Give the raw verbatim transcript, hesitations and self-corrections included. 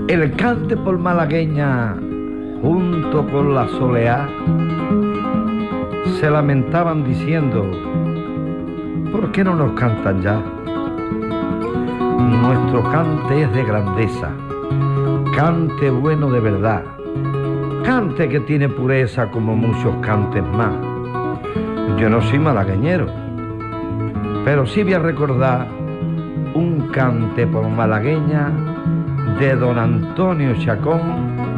El cante por malagueña, junto con la soleá, se lamentaban diciendo: ¿por qué no nos cantan ya? Nuestro cante es de grandeza, cante bueno de verdad, cante que tiene pureza como muchos cantes más. Yo no soy malagueñero, pero sí voy a recordar un cante por malagueña de don Antonio Chacón,